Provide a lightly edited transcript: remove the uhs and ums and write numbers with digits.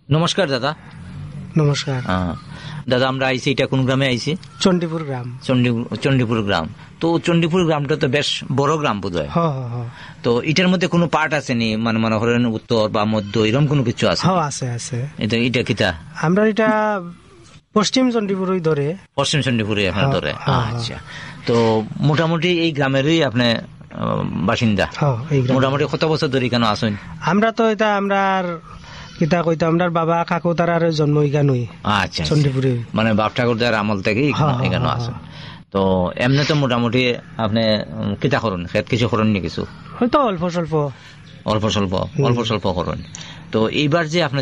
নমস্কার দাদা। নমস্কার। দাদা আমরা আইছি, এটা কোন গ্রামে আইছি? চণ্ডীপুর গ্রাম। চণ্ডীপুর গ্রাম। তো চণ্ডীপুর গ্রামটা তো বেশ বড় গ্রাম বোধ হয়। তো এটার মধ্যে কোনো পার্ট আছে নি, মানে মনে করেন উত্তর বা মধ্য এরকম কোনো কিছু আছে? আছে আছে। এটা কিতা? আমরা এটা পশ্চিম চণ্ডীপুরই ধরে। পশ্চিম চণ্ডীপুরে আপনার ধরে। আচ্ছা, তো মোটামুটি এই গ্রামেরই আপনি বাসিন্দা? মোটামুটি কত বছর ধরে কেন আসেন? আমরা তো এটা আমরা কিতা কইতো, আমরা বাবা কাকু তার জন্ম এখানেই। আচ্ছা, চণ্ডীপুরে, মানে বাপ ঠাকুরদার আমল থেকে এখানে আসেন। তো এমনি তো মোটামুটি আপনি কিতা করুন, খেত কিছু করেন নি? কিছু হয়তো অল্প স্বল্প করুন। তো এইবার যে আপনি